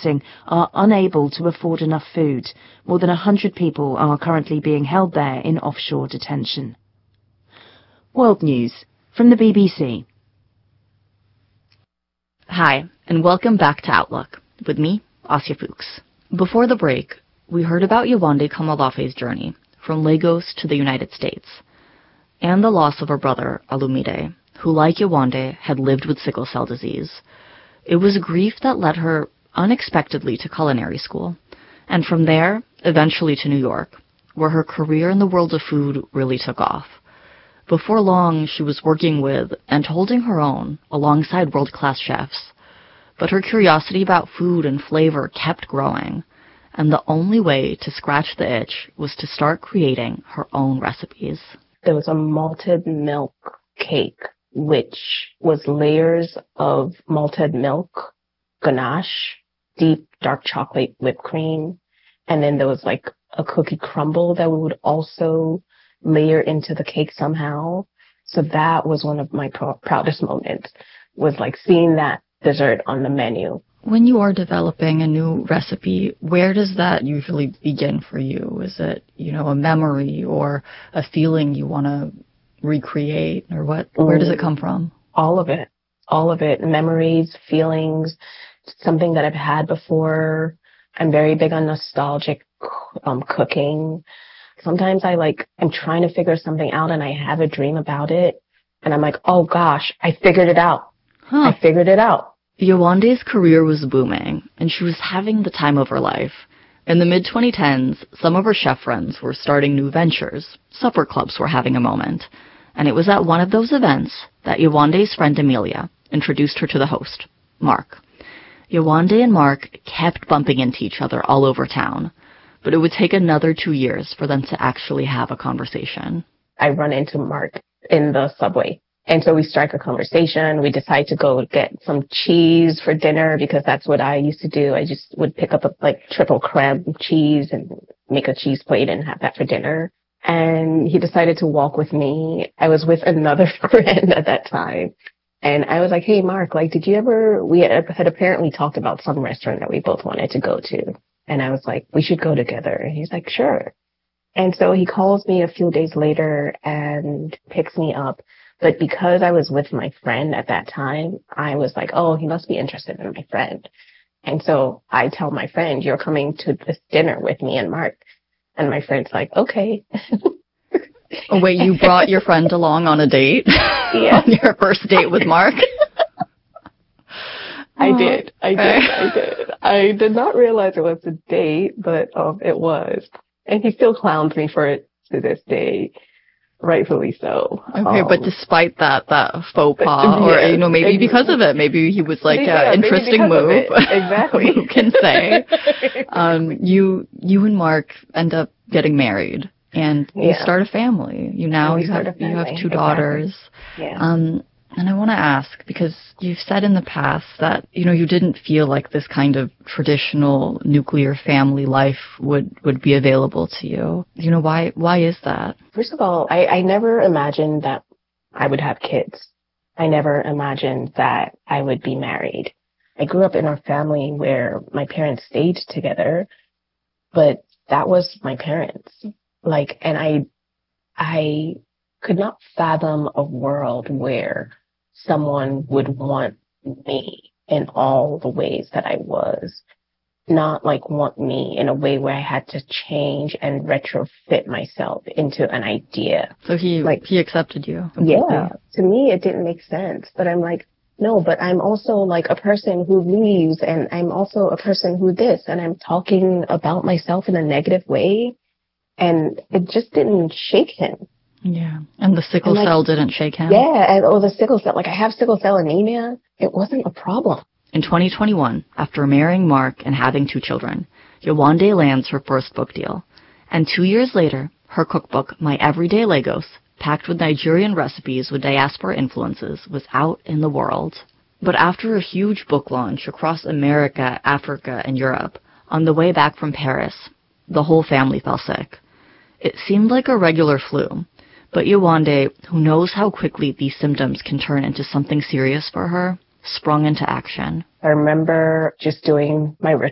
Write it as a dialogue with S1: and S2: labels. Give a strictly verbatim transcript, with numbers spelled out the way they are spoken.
S1: experiencing are unable to afford enough food. More than one hundred people are currently being held there in offshore detention. World News from the B B C.
S2: Hi, and welcome back to Outlook, with me, Asya Fuchs. Before the break, we heard about Yewande Kamalafe's journey from Lagos to the United States, and the loss of her brother, Alumide, who, like Yewande, had lived with sickle cell disease. It was grief that led her unexpectedly to culinary school, and from there, eventually to New York, where her career in the world of food really took off. Before long, she was working with and holding her own alongside world-class chefs. But her curiosity about food and flavor kept growing, and the only way to scratch the itch was to start creating her own recipes.
S3: There was a malted milk cake, which was layers of malted milk, ganache, deep dark chocolate whipped cream, and then there was like a cookie crumble that we would also layer into the cake somehow. So that was one of my pr- proudest moments, was like seeing that dessert on the menu.
S2: When you are developing a new recipe, where does that usually begin for you? Is it, you know, a memory or a feeling you want to recreate, or what? Where does it come from?
S3: All of it. All of it. Memories, feelings, something that I've had before. I'm very big on nostalgic um, cooking. Sometimes I like, I'm trying to figure something out and I have a dream about it. And I'm like, oh gosh, I figured it out.
S2: Huh.
S3: I figured it out.
S2: Yewande's career was booming, and she was having the time of her life. In the mid twenty tens, some of her chef friends were starting new ventures. Supper clubs were having a moment. And it was at one of those events that Yewande's friend Amelia introduced her to the host, Mark. Yewande and Mark kept bumping into each other all over town, but it would take another two years for them to actually have a conversation.
S3: I run into Mark in the subway. And so we strike a conversation. We decide to go get some cheese for dinner because that's what I used to do. I just would pick up a like triple creme cheese and make a cheese plate and have that for dinner. And he decided to walk with me. I was with another friend at that time. And I was like, hey, Mark, like, did you ever, we had, had apparently talked about some restaurant that we both wanted to go to. And I was like, we should go together. And he's like, sure. And so he calls me a few days later and picks me up. But because I was with my friend at that time, I was like, oh, he must be interested in my friend. And so I tell my friend, you're coming to this dinner with me and Mark. And my friend's like, okay.
S2: Oh, wait, you brought your friend along on a date?
S3: Yeah.
S2: On your first date with Mark?
S3: I did. I did. I did. I did not realize it was a date, but um, it was. And he still clowns me for it to this day. Rightfully so.
S2: Okay,
S3: um,
S2: but despite that, that faux
S3: but,
S2: pas, or,
S3: yeah,
S2: you know, maybe
S3: exactly.
S2: because of it, maybe he was like,
S3: yeah,
S2: uh, interesting move.
S3: Exactly.
S2: Who can say? um, you, you and Mark end up getting married, and you
S3: yeah.
S2: start a family. You now, you have, you have two daughters.
S3: Exactly. Yeah.
S2: Um, and I want to ask, because you've said in the past that, you know, you didn't feel like this kind of traditional nuclear family life would, would be available to you. You know, why, why is that?
S3: First of all, I, I never imagined that I would have kids. I never imagined that I would be married. I grew up in a family where my parents stayed together, but that was my parents. Like, and I, I could not fathom a world where someone would want me in all the ways that I was, not like want me in a way where I had to change and retrofit myself into an idea.
S2: So he, like, he accepted you completely.
S3: Yeah. To me, it didn't make sense, but I'm like, no, but I'm also like a person who leaves, and I'm also a person who this, and I'm talking about myself in a negative way. And it just didn't shake him.
S2: Yeah. And the sickle
S3: and like,
S2: cell didn't shake him?
S3: Yeah. And, oh, the sickle cell. Like, I have sickle cell anemia. It wasn't a problem.
S2: In twenty twenty-one, after marrying Mark and having two children, Yewande lands her first book deal. And two years later, her cookbook, My Everyday Lagos, packed with Nigerian recipes with diaspora influences, was out in the world. But after a huge book launch across America, Africa, and Europe, on the way back from Paris, the whole family fell sick. It seemed like a regular flu, but Yewande, who knows how quickly these symptoms can turn into something serious for her, sprung into action.
S3: I remember just doing my